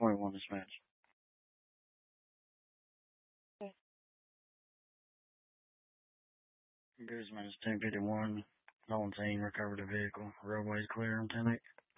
21 dispatch. Guzman is 1051. No one's seen. Recovered the vehicle. Roadway's clear on 10-8.